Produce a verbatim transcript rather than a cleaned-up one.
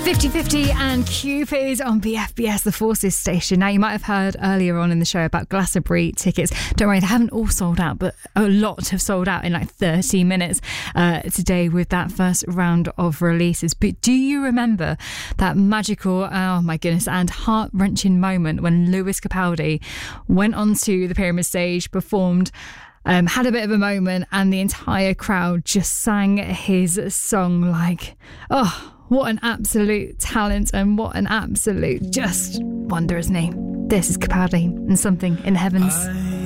fifty fifty and Cupid on B F B S, the Forces station. Now, you might have heard earlier on in the show about Glastonbury tickets. Don't worry, they haven't all sold out, but a lot have sold out in like thirty minutes uh, today with that first round of releases. But do you remember that magical, oh my goodness, and heart-wrenching moment when Lewis Capaldi went onto the Pyramid stage, performed, Um, had a bit of a moment, and the entire crowd just sang his song like, oh, what an absolute talent and what an absolute just wonder, isn't he? This is Capaldi and Something in the Heavens. I